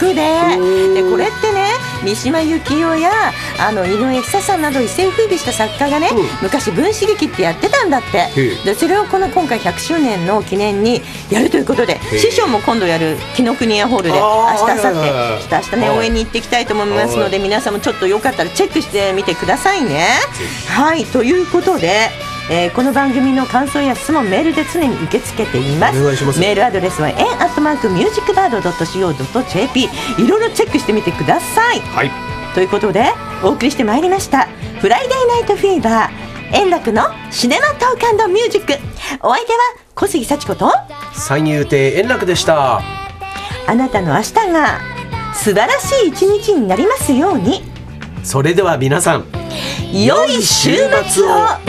でこれってね、三島由紀夫や井上久さんなど一世風靡した作家がね、昔分子劇ってやってたんだって。でそれを今回100周年の記念にやるということで、師匠も今度やる紀ノ国屋ホールで明日明後日明日ね応援に行っていきたいと思いますので、皆さんもちょっとよかったらチェックしてみてくださいね。はい、ということで、この番組の感想や質問メールで常に受け付けています。メールアドレスはen@musicbird.co.jp、 いろいろチェックしてみてください。はい、ということでお送りしてまいりましたフライデーナイトフィーバー円楽のシネマトーク&ミュージック。お相手は小杉幸子と三遊亭円楽でした。 あなたの明日が素晴らしい一日になりますように。 それでは皆さん、 良い週末を。